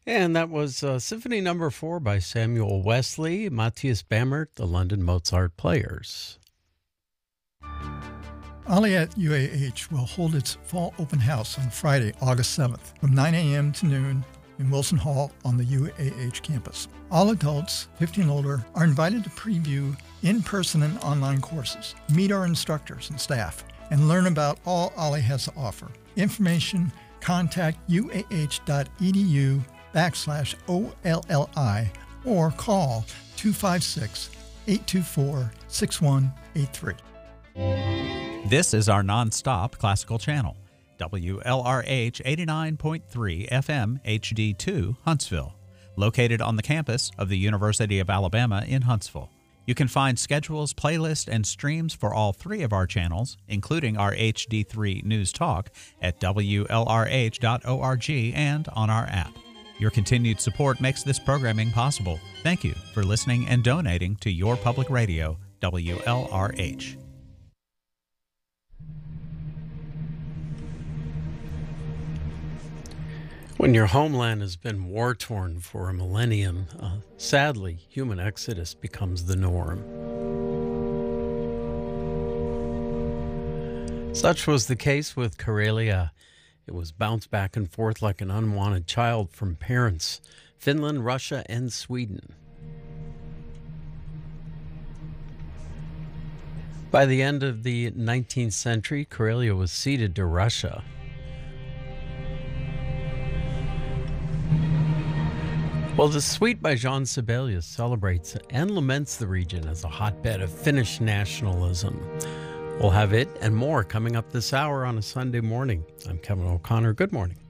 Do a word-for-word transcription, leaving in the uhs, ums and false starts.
And that was uh, Symphony Number Four by Samuel Wesley, Matthias Bamert, the London Mozart Players. Aliat U A H will hold its fall open house on Friday, August seventh, from nine a.m. to noon in Wilson Hall on the U A H campus. All adults, fifteen and older, are invited to preview in-person and online courses, meet our instructors and staff, and learn about all Ali has to offer. Information, contact uah.edu backslash OLLI or call two five six, eight two four, six one eight three. This is our non-stop classical channel, W L R H eighty-nine point three F M H D two, Huntsville, located on the campus of the University of Alabama in Huntsville. You can find schedules, playlists, and streams for all three of our channels, including our H D three News Talk, at W L R H dot org and on our app. Your continued support makes this programming possible. Thank you for listening and donating to your public radio, W L R H. When your homeland has been war-torn for a millennium, uh, sadly, human exodus becomes the norm. Such was the case with Karelia. It was bounced back and forth like an unwanted child from parents, Finland, Russia, and Sweden. By the end of the nineteenth century, Karelia was ceded to Russia. Well, the suite by Jean Sibelius celebrates and laments the region as a hotbed of Finnish nationalism. We'll have it and more coming up this hour on a Sunday morning. I'm Kevin O'Connor. Good morning.